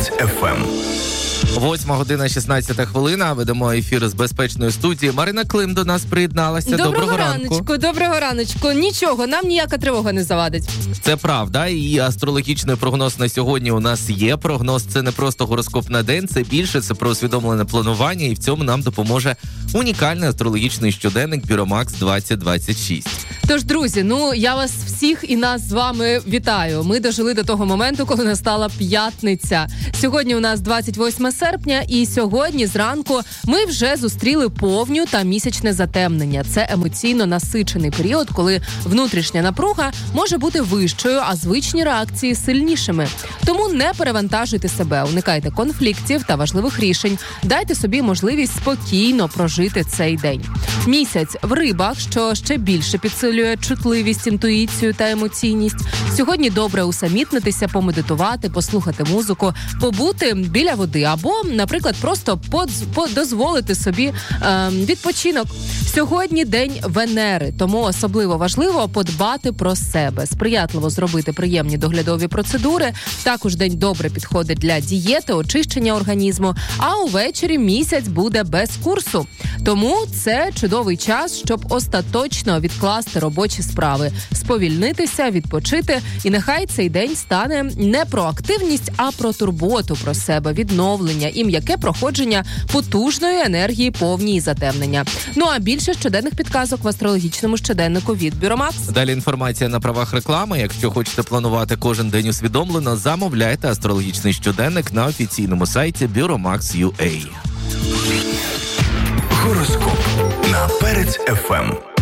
Перець ФМ. 8:16. Ведемо ефір з безпечної студії. Марина Клим до нас приєдналася. Доброго ранку. Доброго раночку. Нічого, нам ніяка тривога не завадить. Це правда. І астрологічний прогноз на сьогодні у нас є. Прогноз – це не просто гороскоп на день, це більше, це про усвідомлене планування. І в цьому нам допоможе унікальний астрологічний щоденник Біромакс 2026. Тож, друзі, я вас всіх і нас з вами вітаю. Ми дожили до того моменту, коли настала п'ятниця. Сьогодні у нас 28 серпня, і сьогодні зранку ми вже зустріли повню та місячне затемнення. Це емоційно насичений період, коли внутрішня напруга може бути вищою, а звичні реакції сильнішими. Тому не перевантажуйте себе, уникайте конфліктів та важливих рішень. Дайте собі можливість спокійно прожити цей день. Місяць в рибах, що ще більше підсилює чутливість, інтуїцію та емоційність. Сьогодні добре усамітнитися, помедитувати, послухати музику, побути біля води або, наприклад, просто дозволити собі відпочинок. Сьогодні день Венери, тому особливо важливо подбати про себе, сприятливо зробити приємні доглядові процедури. Також день добре підходить для дієти, очищення організму, а увечері місяць буде без курсу. Тому це чудовий час, щоб остаточно відкласти робочі справи, сповільнитися, відпочити. І нехай цей день стане не про активність, а про турботу про себе, відновлення і м'яке проходження потужної енергії повні затемнення. А більше щоденних підказок в астрологічному щоденнику від Біромакс. Далі інформація на правах реклами. Якщо хочете планувати кожен день усвідомлено, замовляйте астрологічний щоденник на офіційному сайті Біромакс.ua. Гороскоп на Перець ФМ.